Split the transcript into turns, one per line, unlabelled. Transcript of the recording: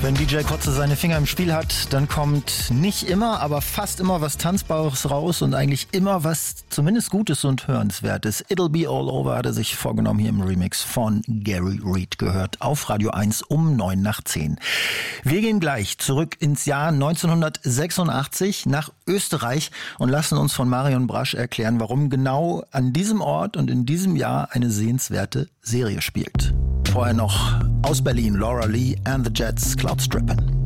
Wenn DJ Kotze seine Finger im Spiel hat, dann kommt nicht immer, aber fast immer was Tanzbares raus und eigentlich immer was zumindest Gutes und Hörenswertes. It'll Be All Over hat er sich vorgenommen, hier im Remix von Gary Reed gehört, auf Radio 1 um 9:10. Wir gehen gleich zurück ins Jahr 1986 nach Österreich und lassen uns von Marion Brasch erklären, warum genau an diesem Ort und in diesem Jahr eine sehenswerte Serie spielt. Vorher noch aus Berlin, Laura Lee and the Jets, Cloud Strippin'.